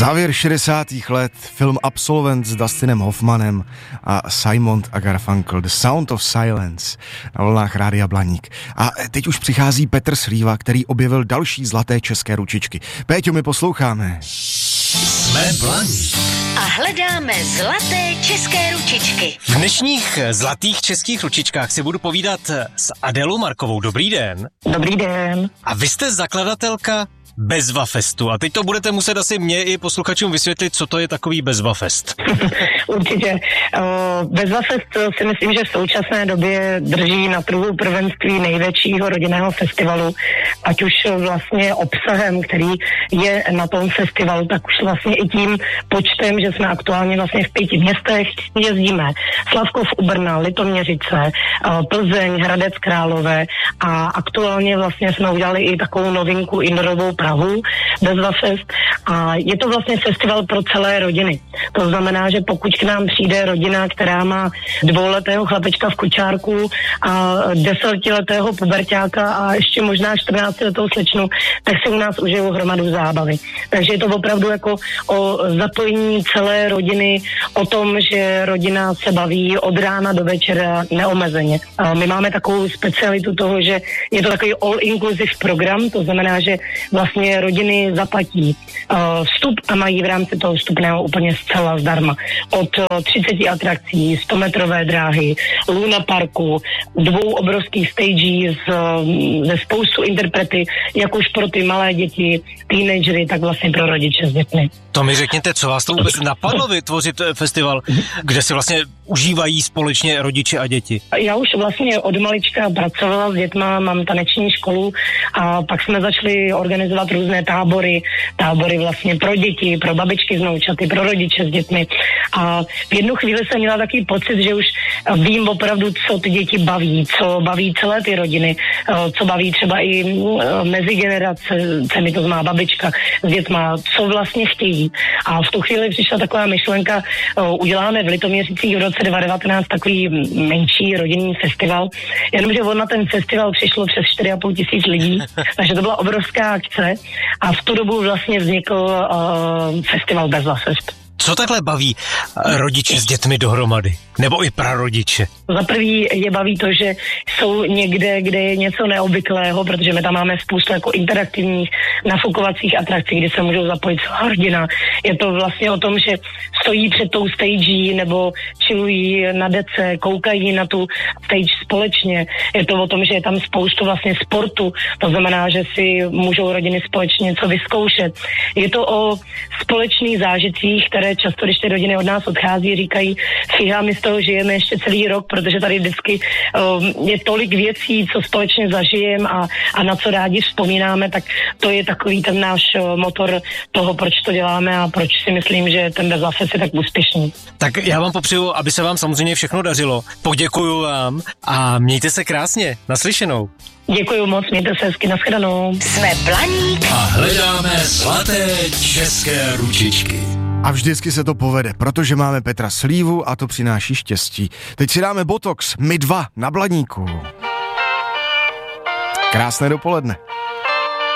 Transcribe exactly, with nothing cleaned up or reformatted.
Závěr šedesátých let, film Absolvent s Dustinem Hoffmanem a Simon a Garfunkel, The Sound of Silence na vlnách Rádia Blaník. A teď už přichází Petr Slíva, který objevil další zlaté české ručičky. Péťo, my posloucháme. Jsme Blaník. A hledáme zlaté české ručičky. V dnešních zlatých českých ručičkách si budu povídat s Adelou Markovou. Dobrý den. Dobrý den. A vy jste zakladatelka Bezvafestu. A teď to budete muset asi mě i posluchačům vysvětlit, co to je takový Bezvafest. Určitě. Bezvafest si myslím, že v současné době drží na trhu prvenství největšího rodinného festivalu, ať už vlastně obsahem, který je na tom festivalu, tak už vlastně i tím počtem, že jsme aktuálně vlastně v pěti městech jezdíme. Slavkov u Brna, Litoměřice, Plzeň, Hradec Králové a aktuálně vlastně jsme udělali i takovou novinku indorovou Prahu, Bezvafest, a je to vlastně festival pro celé rodiny. To znamená, že pokud k nám přijde rodina, která má dvouletého chlapečka v kočárku a desetiletého puberťáka a ještě možná čtrnáctiletou slečnu, tak si u nás užijou hromadu zábavy. Takže je to opravdu jako o zapojení celé rodiny, o tom, že rodina se baví od rána do večera neomezeně. A my máme takovou specialitu toho, že je to takový all-inclusive program, to znamená, že vlastně rodiny zaplatí uh, vstup a mají v rámci toho vstupného úplně zcela zdarma. Od uh, třiceti atrakcí, stometrové dráhy, Luna parku, dvou obrovských stagí z, uh, ze spoustu interprety, jak už pro ty malé děti, teenagery, tak vlastně pro rodiče s dětmi. To mi řekněte, co vás to vůbec napadlo vytvořit festival, kde si vlastně užívají společně rodiče a děti? Já už vlastně od malička pracovala s dětma, mám taneční školu a pak jsme začali organizovat různé tábory, tábory vlastně pro děti, pro babičky s vnoučaty, pro rodiče s dětmi. A v jednu chvíli jsem měla takový pocit, že už vím opravdu, co ty děti baví, co baví celé ty rodiny, co baví třeba i mezi generace, mi to má babička s dětma, co vlastně chtějí. A v tu chvíli přišla taková myšlenka, uděláme v Litoměřicích v roce dva tisíce devatenáct takový menší rodinný festival, jenomže on na ten festival přišlo přes čtyři a půl tisíc lidí, takže to byla obrovská akce a v tu dobu vlastně vznikl uh, festival Bezvafest. Co takhle baví rodiče s dětmi dohromady? Nebo i prarodiče? Za prvý je baví to, že jsou někde, kde je něco neobvyklého, protože my tam máme spoustu jako interaktivních nafukovacích atrakcí, kde se můžou zapojit celá rodina. Je to vlastně o tom, že stojí před tou stagí nebo chillují na dece, koukají na tu stage společně. Je to o tom, že je tam spoustu vlastně sportu, to znamená, že si můžou rodiny společně něco vyzkoušet. Je to o společných zážitcích, které často, když ty rodiny od nás odchází, říkají, fíha, my z toho žijeme ještě celý rok, protože tady vždycky um, je tolik věcí, co společně zažijeme a, a na co rádi vzpomínáme, tak to je takový ten náš uh, motor toho, proč to děláme a proč si myslím, že ten Bezvafest je tak úspěšný. Tak já vám popřeju, aby se vám samozřejmě všechno dařilo. Poděkuju vám a mějte se krásně. Naslyšenou. Děkuju moc, mějte se hezky, nashledanou. Jsme Blaník a hledáme zlaté české ručičky. A vždycky se to povede, protože máme Petra Slívu a to přináší štěstí. Teď si dáme Botox, my dva na Blaníku. Krásné dopoledne.